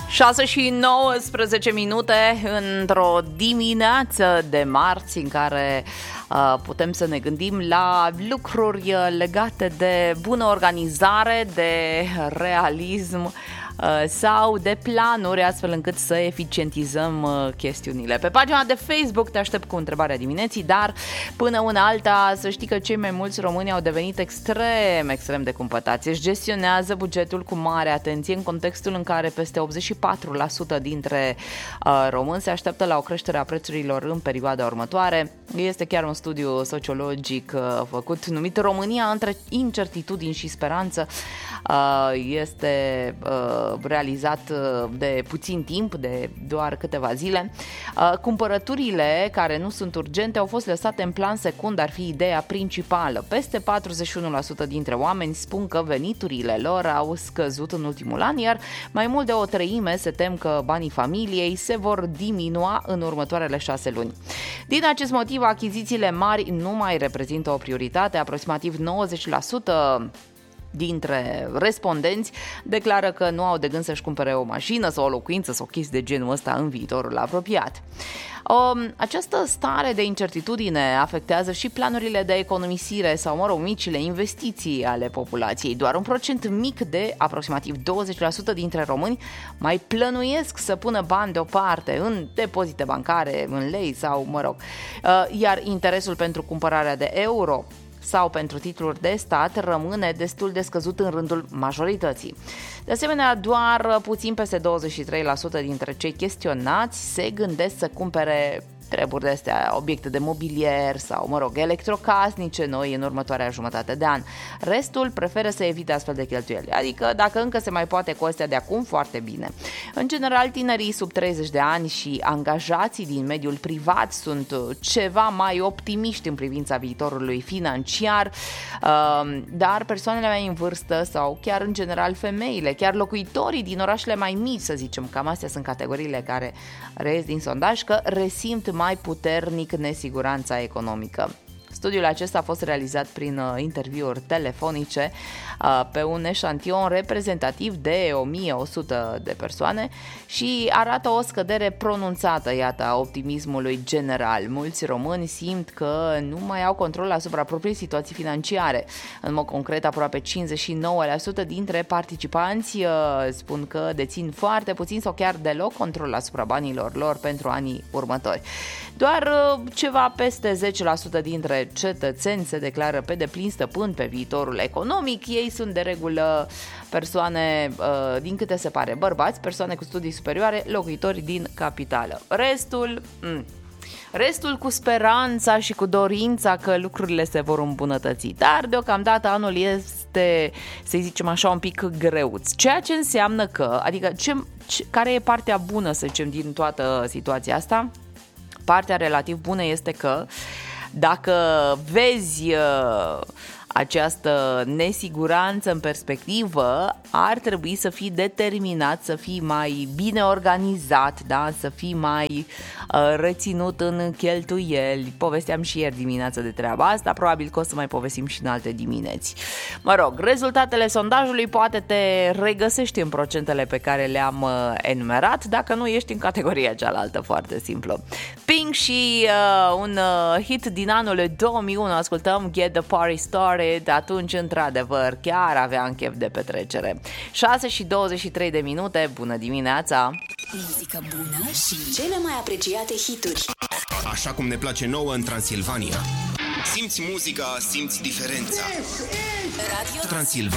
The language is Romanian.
6:19 într-o dimineață de marți în care putem să ne gândim la lucruri legate de bună organizare, de realism sau de planuri, astfel încât să eficientizăm chestiunile. Pe pagina de Facebook te aștept cu întrebarea dimineții, dar până una alta să știi că cei mai mulți români au devenit extrem de cumpătați. Își gestionează bugetul cu mare atenție în contextul în care peste 84% dintre români se așteaptă la o creștere a prețurilor în perioada următoare. Este chiar un studiu sociologic făcut numit România între incertitudini și speranță. Este realizat de puțin timp, de doar câteva zile. Cumpărăturile care nu sunt urgente au fost lăsate în plan secund, ar fi ideea principală. Peste 41% dintre oameni spun că veniturile lor au scăzut în ultimul an, iar mai mult de o treime se tem că banii familiei se vor diminua în următoarele 6 luni. Din acest motiv, achizițiile mari nu mai reprezintă o prioritate. Aproximativ 90% dintre respondenți declară că nu au de gând să-și cumpere o mașină sau o locuință sau chestii de genul ăsta în viitorul apropiat. Această stare de incertitudine afectează și planurile de economisire sau, micile investiții ale populației. Doar un procent mic de aproximativ 20% dintre români mai plănuiesc să pună bani deoparte în depozite bancare, în lei sau, iar interesul pentru cumpărarea de euro sau pentru titluri de stat rămâne destul de scăzut în rândul majorității. De asemenea, doar puțin peste 23% dintre cei chestionați se gândesc să cumpere treburi de astea, obiecte de mobilier sau, electrocasnice noi în următoarea jumătate de an. Restul preferă să evite astfel de cheltuieli, adică dacă încă se mai poate cu astea de acum, foarte bine. În general, tinerii sub 30 de ani și angajații din mediul privat sunt ceva mai optimiști în privința viitorului financiar, dar persoanele mai în vârstă sau chiar în general femeile, chiar locuitorii din orașele mai mici, să zicem, cam astea sunt categoriile care reies din sondaj, că resimt mai puternic nesiguranța economică. Studiul acesta a fost realizat prin interviuri telefonice pe un eșantion reprezentativ de 1100 de persoane și arată o scădere pronunțată, a optimismului general. Mulți români simt că nu mai au control asupra propriei situații financiare. În mod concret, aproape 59% dintre participanți spun că dețin foarte puțin sau chiar deloc control asupra banilor lor pentru anii următori. Doar ceva peste 10% dintre cetățeni se declară pe deplin stăpân pe viitorul economic. Ei sunt de regulă persoane, din câte se pare, bărbați, persoane cu studii superioare, locuitori din capitală. Restul cu speranța și cu dorința că lucrurile se vor îmbunătăți. Dar deocamdată anul este, să zicem așa, un pic greuț. Ceea ce înseamnă că, care e partea bună, să zicem, din toată situația asta? Partea relativ bună este că dacă vezi această nesiguranță în perspectivă, ar trebui să fii determinat, să fii mai bine organizat, să fii mai reținut în cheltuieli. Povesteam și ieri dimineață de treaba asta, probabil că o să mai povestim și în alte dimineți. Rezultatele sondajului poate te regăsești în procentele pe care le-am enumerat, dacă nu ești în categoria cealaltă, foarte simplu. Pink și un hit din anul 2001, ascultăm Get the Party Started. Atunci, într-adevăr, chiar aveam chef de petrecere. 6:23, bună dimineața! Muzică bună și cele mai apreciate hituri. Așa cum ne place nouă în Transilvania. Simți muzica, simți diferența. Radio Transilvania.